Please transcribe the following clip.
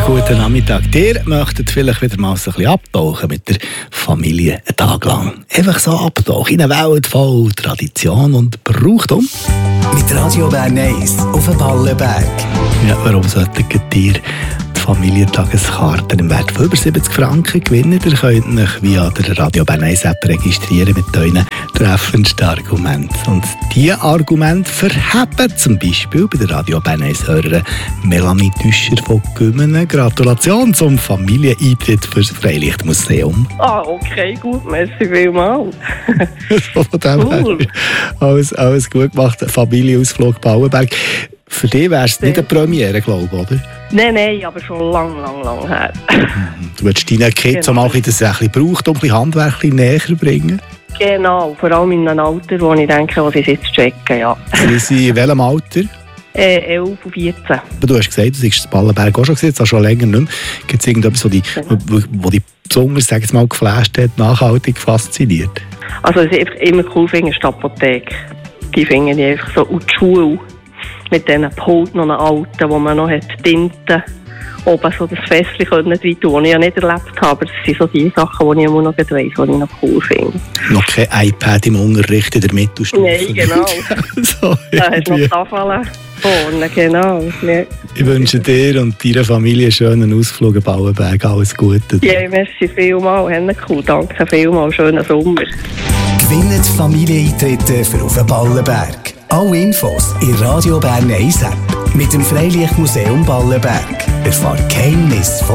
guten Nachmittag. Ihr möchtet vielleicht wieder mal so ein bisschen abtauchen mit der Familie einen Tag lang. Einfach so abtauchen in eine Welt voll Tradition und Brauchtum. Mit Radio Bern 1 auf dem Ballenberg. Ja, warum sollten ihr die Familientageskarten im Wert von über 70 Franken gewinnen? Ihr könnt euch via der Radio Bern 1 App registrieren mit euren treffendsten Argumenten. Und diese Argumente verheben zum Beispiel bei der Radio Bern 1 Hörerin Melanie Düscher von Gümmenen. Gratulation zum Familieneintritt fürs Freilichtmuseum. Ah, okay, gut, merci vielmals. Von dem her, alles gut gemacht. Familienausflug Ballenberg. Für dich wäre es nicht eine Premiere, glaube ich, oder? Nein, aber schon lang her. Du willst deinen Kids Genau. auch mal das ein bisschen braucht, um ein bisschen Handwerk näher bringen? Genau, vor allem in einem Alter, wo ich denke, wo sie es jetzt checken, ja. Sie sind in welchem Alter? 11 und 14. Du hast gesagt, du hast das Ballenberg auch schon gesehen, auch schon länger nicht mehr. Gibt es irgendetwas, wo dich besonders, sag ich mal, geflasht hat, nachhaltig fasziniert? Also, was ich einfach immer cool finde, ist die Apotheke. Die finde ich einfach so, und die Schule. Mit diesen Pulten und Alten, wo man noch hat Tinten oben so das Fässchen rein tun, das ich ja nicht erlebt habe. Aber das sind so die Sachen, die ich immer noch weiss, die ich noch cool finde. Noch kein iPad im Unterricht in der Mittelstufe? Nein, genau. So, Da hast du noch die Tafel vorne, genau. Ja. ich wünsche dir und deiner Familie einen schönen Ausflug in Ballenberg. Alles Gute. Ja, merci vielmals. Cool, danke vielmals. Schönen Sommer. Gewinnen Familieneintritte für auf den Ballenberg. Alle Infos in Radio Bern 1 App. Mit dem Freilichtmuseum Ballenberg. Erfahrt Geheimnis von